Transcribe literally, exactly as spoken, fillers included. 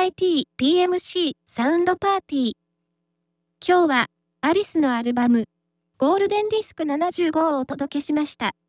イティー ピーエムシー サウンドパーティー。今日はアリスのアルバムゴールデンディスクななじゅうごをお届けしました。